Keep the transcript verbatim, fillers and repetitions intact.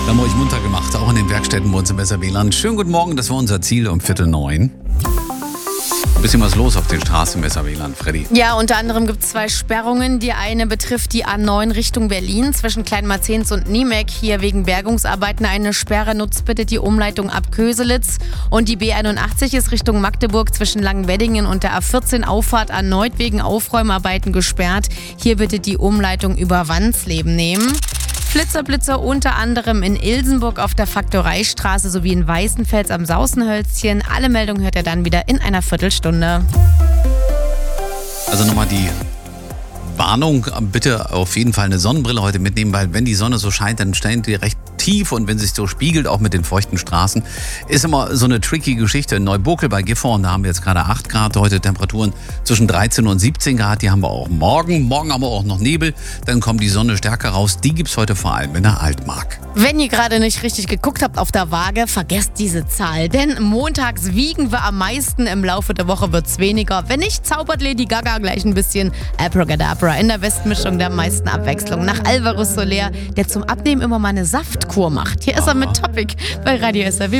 Da haben wir euch munter gemacht, auch in den Werkstätten bei uns im Weserwehland. Schönen guten Morgen, das war unser Ziel um Viertel neun. Ein bisschen was los auf den Straßen im Weserwehland, Freddy. Ja, unter anderem gibt es zwei Sperrungen. Die eine betrifft die A neun Richtung Berlin zwischen Kleinmarzens und Niemek. Hier wegen Bergungsarbeiten eine Sperre. Nutzt bitte die Umleitung ab Köselitz. Und die B einundachtzig ist Richtung Magdeburg zwischen Langenweddingen und der A vierzehn Auffahrt erneut wegen Aufräumarbeiten gesperrt. Hier bitte die Umleitung über Wandsleben nehmen. Blitzerblitzer unter anderem in Ilsenburg auf der Faktoreistraße sowie in Weißenfels am Sausenhölzchen. Alle Meldungen hört ihr dann wieder in einer Viertelstunde. Also nochmal die Warnung, bitte auf jeden Fall eine Sonnenbrille heute mitnehmen, weil wenn die Sonne so scheint, dann stehen die recht tief und wenn sich so spiegelt, auch mit den feuchten Straßen, ist immer so eine tricky Geschichte. In Neubokel bei Gifhorn, da haben wir jetzt gerade acht Grad, heute Temperaturen zwischen dreizehn und siebzehn Grad, die haben wir auch morgen. Morgen haben wir auch noch Nebel, dann kommt die Sonne stärker raus. Die gibt's heute vor allem in der Altmark. Wenn ihr gerade nicht richtig geguckt habt auf der Waage, vergesst diese Zahl, denn montags wiegen wir am meisten, im Laufe der Woche wird's weniger. Wenn nicht, zaubert Lady Gaga gleich ein bisschen Abracadabra in der Westmischung der meisten Abwechslung. Nach Alvaro Soler, der zum Abnehmen immer mal eine Saftkur macht. Hier ist er mit Topic bei Radio S R W.